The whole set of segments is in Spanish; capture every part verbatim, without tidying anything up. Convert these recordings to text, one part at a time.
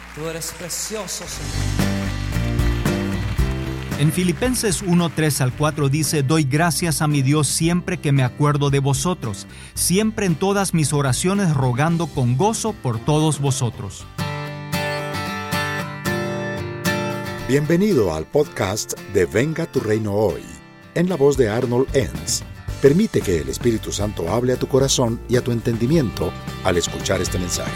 Tú eres precioso, Señor. En Filipenses uno, tres al cuatro dice: doy gracias a mi Dios siempre que me acuerdo de vosotros, siempre en todas mis oraciones rogando con gozo por todos vosotros. Bienvenido al podcast de Venga tu Reino Hoy, en la voz de Arnold Enns. Permite que el Espíritu Santo hable a tu corazón y a tu entendimiento al escuchar este mensaje.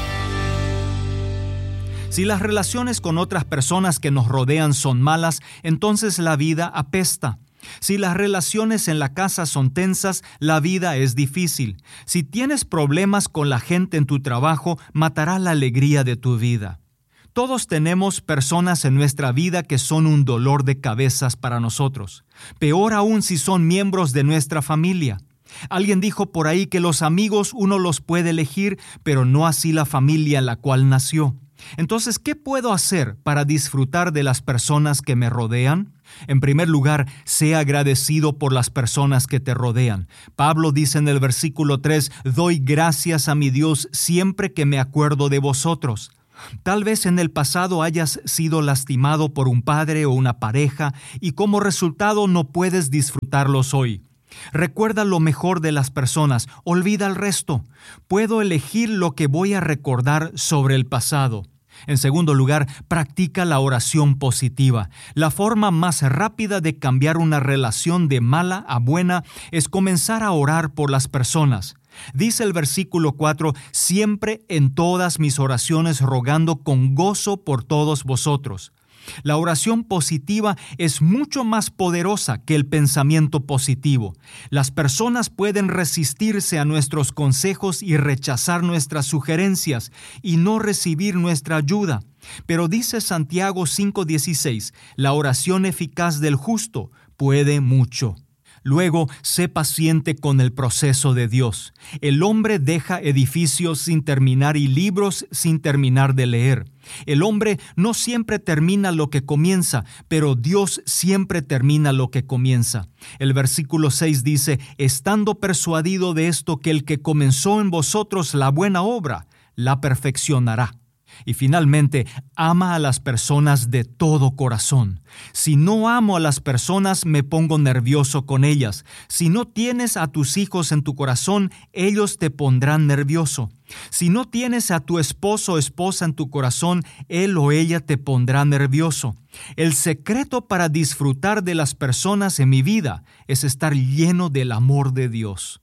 Si las relaciones con otras personas que nos rodean son malas, entonces la vida apesta. Si las relaciones en la casa son tensas, la vida es difícil. Si tienes problemas con la gente en tu trabajo, matará la alegría de tu vida. Todos tenemos personas en nuestra vida que son un dolor de cabezas para nosotros. Peor aún si son miembros de nuestra familia. Alguien dijo por ahí que los amigos uno los puede elegir, pero no así la familia en la cual nació. Entonces, ¿qué puedo hacer para disfrutar de las personas que me rodean? En primer lugar, sé agradecido por las personas que te rodean. Pablo dice en el versículo tres, doy gracias a mi Dios siempre que me acuerdo de vosotros. Tal vez en el pasado hayas sido lastimado por un padre o una pareja y como resultado no puedes disfrutarlos hoy. Recuerda lo mejor de las personas, olvida el resto. Puedo elegir lo que voy a recordar sobre el pasado. En segundo lugar, practica la oración positiva. La forma más rápida de cambiar una relación de mala a buena es comenzar a orar por las personas. Dice el versículo cuatro, siempre en todas mis oraciones rogando con gozo por todos vosotros. La oración positiva es mucho más poderosa que el pensamiento positivo. Las personas pueden resistirse a nuestros consejos y rechazar nuestras sugerencias y no recibir nuestra ayuda. Pero dice Santiago cinco dieciséis, la oración eficaz del justo puede mucho. Luego, sé paciente con el proceso de Dios. El hombre deja edificios sin terminar y libros sin terminar de leer. El hombre no siempre termina lo que comienza, pero Dios siempre termina lo que comienza. El versículo seis dice, estando persuadido de esto que el que comenzó en vosotros la buena obra, la perfeccionará. Y finalmente, ama a las personas de todo corazón. Si no amo a las personas, me pongo nervioso con ellas. Si no tienes a tus hijos en tu corazón, ellos te pondrán nervioso. Si no tienes a tu esposo o esposa en tu corazón, él o ella te pondrá nervioso. El secreto para disfrutar de las personas en mi vida es estar lleno del amor de Dios.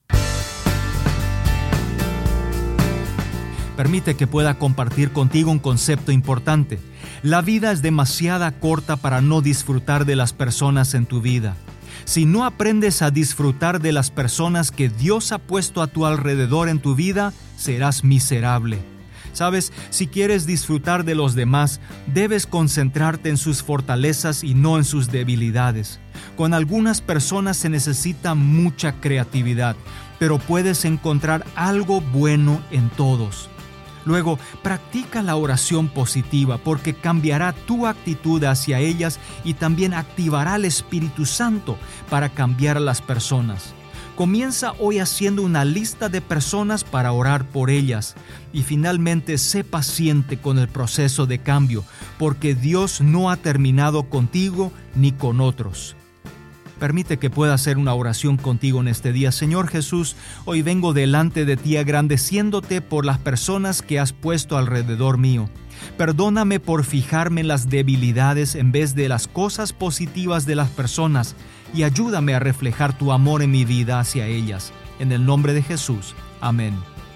Permite que pueda compartir contigo un concepto importante. La vida es demasiado corta para no disfrutar de las personas en tu vida. Si no aprendes a disfrutar de las personas que Dios ha puesto a tu alrededor en tu vida, serás miserable. Sabes, si quieres disfrutar de los demás, debes concentrarte en sus fortalezas y no en sus debilidades. Con algunas personas se necesita mucha creatividad, pero puedes encontrar algo bueno en todos. Luego, practica la oración positiva porque cambiará tu actitud hacia ellas y también activará el Espíritu Santo para cambiar a las personas. Comienza hoy haciendo una lista de personas para orar por ellas y finalmente sé paciente con el proceso de cambio porque Dios no ha terminado contigo ni con otros. Permite que pueda hacer una oración contigo en este día. Señor Jesús, hoy vengo delante de ti agradeciéndote por las personas que has puesto alrededor mío. Perdóname por fijarme en las debilidades en vez de las cosas positivas de las personas y ayúdame a reflejar tu amor en mi vida hacia ellas. En el nombre de Jesús. Amén.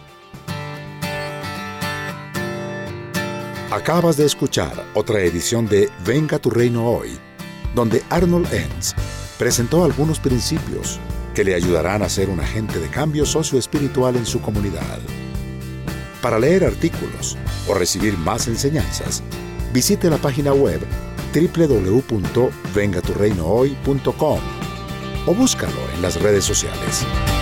Acabas de escuchar otra edición de Venga tu Reino Hoy, donde Arnold Enns presentó algunos principios que le ayudarán a ser un agente de cambio socioespiritual en su comunidad. Para leer artículos o recibir más enseñanzas, visite la página web doble u doble u doble u punto venga tu reino hoy punto com o búscalo en las redes sociales.